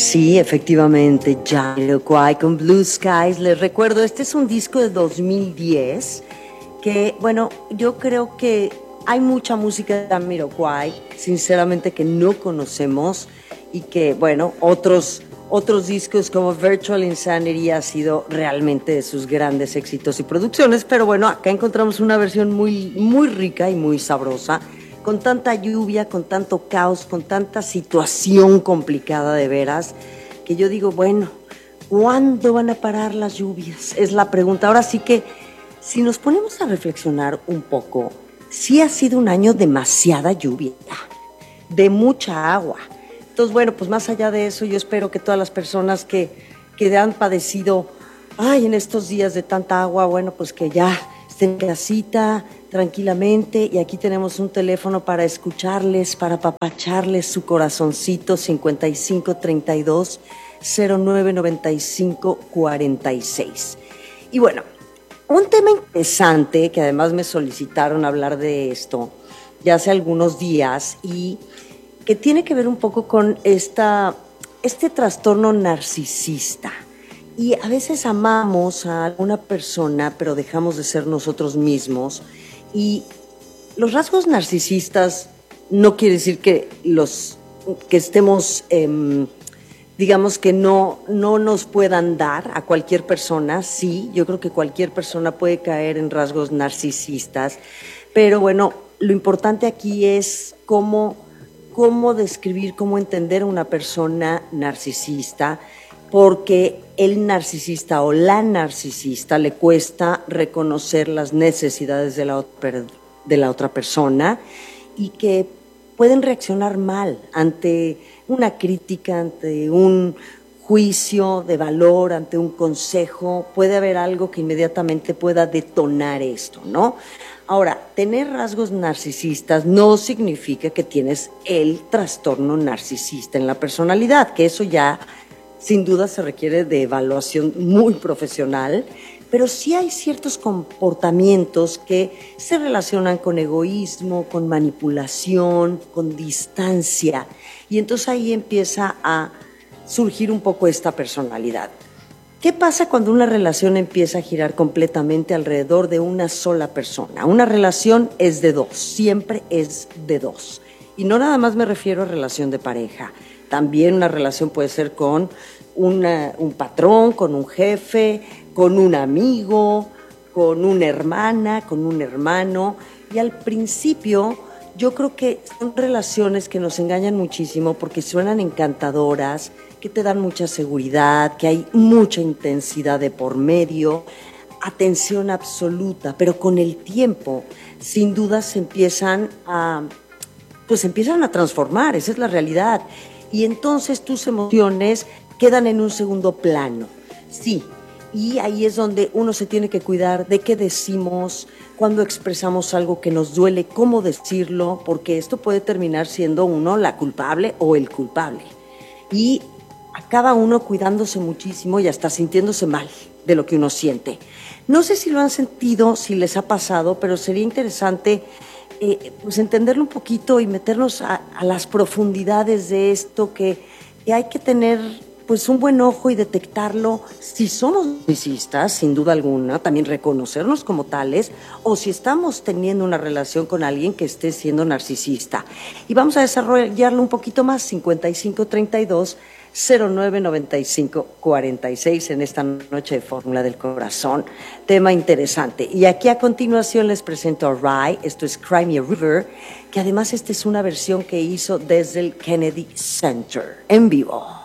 Sí, efectivamente, Jamiroquai con Blue Skies. Les recuerdo, este es un disco de 2010 que, bueno, yo creo que hay mucha música de Jamiroquai, sinceramente, que no conocemos y que, bueno, otros discos como Virtual Insanity ha sido realmente de sus grandes éxitos y producciones, pero bueno, acá encontramos una versión muy rica y muy sabrosa, con tanta lluvia, con tanto caos, con tanta situación complicada de veras, que yo digo, bueno, ¿cuándo van a parar las lluvias? Es la pregunta. Ahora sí que, si nos ponemos a reflexionar un poco, sí ha sido un año demasiada lluvia, de mucha agua. Entonces, bueno, pues más allá de eso, yo espero que todas las personas que han padecido, en estos días de tanta agua, bueno, pues que ya estén en casita, tranquilamente, y aquí tenemos un teléfono para escucharles, para apapacharles su corazoncito, 5532-099546. Y bueno, un tema interesante que además me solicitaron hablar de esto ya hace algunos días y que tiene que ver un poco con este trastorno narcisista. Y a veces amamos a alguna persona, pero dejamos de ser nosotros mismos. Y los rasgos narcisistas no quiere decir que estemos, digamos que no nos puedan dar a cualquier persona. Sí, yo creo que cualquier persona puede caer en rasgos narcisistas, pero bueno, lo importante aquí es cómo describir, cómo entender a una persona narcisista, porque el narcisista o la narcisista le cuesta reconocer las necesidades de la otra persona y que pueden reaccionar mal ante una crítica, ante un juicio de valor, ante un consejo. Puede haber algo que inmediatamente pueda detonar esto, ¿no? Ahora, tener rasgos narcisistas no significa que tienes el trastorno narcisista en la personalidad, que eso ya sin duda se requiere de evaluación muy profesional, pero sí hay ciertos comportamientos que se relacionan con egoísmo, con manipulación, con distancia, y entonces ahí empieza a surgir un poco esta personalidad. ¿Qué pasa cuando una relación empieza a girar completamente alrededor de una sola persona? Una relación es de dos, siempre es de dos. Y no nada más me refiero a relación de pareja. También una relación puede ser con un patrón, con un jefe, con un amigo, con una hermana, con un hermano. Y al principio yo creo que son relaciones que nos engañan muchísimo porque suenan encantadoras, que te dan mucha seguridad, que hay mucha intensidad de por medio, atención absoluta, pero con el tiempo, sin duda se empiezan a transformar, esa es la realidad. Y entonces tus emociones quedan en un segundo plano. Sí, y ahí es donde uno se tiene que cuidar de qué decimos, cuando expresamos algo que nos duele, cómo decirlo, porque esto puede terminar siendo uno la culpable o el culpable. Y acaba uno cuidándose muchísimo y hasta sintiéndose mal de lo que uno siente. No sé si lo han sentido, si les ha pasado, pero sería interesante pues entenderlo un poquito y meternos a las profundidades de esto, que hay que tener pues un buen ojo y detectarlo si somos narcisistas, sin duda alguna, también reconocernos como tales, o si estamos teniendo una relación con alguien que esté siendo narcisista. Y vamos a desarrollarlo un poquito más, 5532-099546 en esta noche de Fórmula del Corazón. Tema interesante. Y aquí a continuación les presento a Rai, esto es Cry Me a River, que además esta es una versión que hizo desde el Kennedy Center, en vivo.